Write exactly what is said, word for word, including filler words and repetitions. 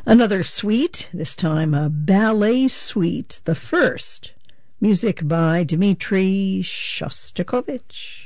Another suite, this time a ballet suite, the first. Music by Dmitri Shostakovich.